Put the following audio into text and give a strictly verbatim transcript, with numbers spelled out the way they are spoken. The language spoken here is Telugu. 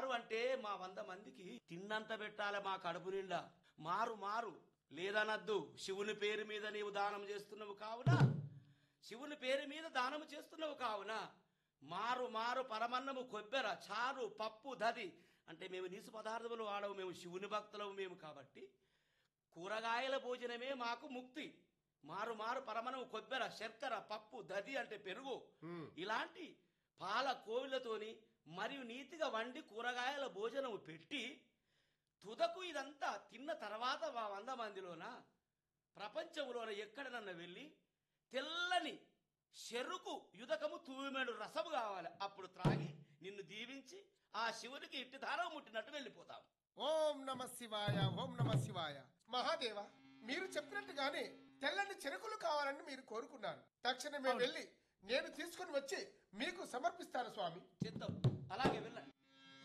మారు అంటే మా వంద మందికి తిన్నంత పెట్టాలి మా కడుపు నిండా. మారు మారు లేదనద్దు. శివుని పేరు మీద నీవు దానం చేస్తున్నావు కావున, శివుని పేరు మీద దానము చేస్తున్నావు కావున మారు మారు పరమన్నము కొబ్బెర చారు పప్పు దది అంటే మేము నీసు పదార్థములు వాడవు, మేము శివుని భక్తులము మేము కాబట్టి కూరగాయల భోజనమే మాకు ముక్తి. మారు మారు పరమన్నము కొబ్బెర శర్కర పప్పు దది అంటే పెరుగు ఇలాంటి పాల కోవిలతోని మరియు నీతిగా వండి కూరగాయల భోజనము పెట్టి తుదకు ఇదంతా తిన్న తర్వాత మా వంద మందిలోన ప్రపంచంలోన ఎక్కడనన్నా వెళ్ళి తెల్లని చెరుకు యుదకము తూమెడు రసము కావాలి. అప్పుడు త్రాగి నిన్ను దీవించి ఆ శివునికి ఇట్టి దారం ముట్టినట్టు వెళ్ళిపోతాం. ఓం నమ శివాయ, ఓం నమ శివాయ. మహాదేవ, మీరు చెప్పినట్టుగానే తెల్లని చెరుకులు కావాలని మీరు కోరుకున్నారు. తక్షణమే వెళ్ళి నేను తీసుకుని వచ్చి మీకు సమర్పిస్తాను స్వామి. చిత్తం.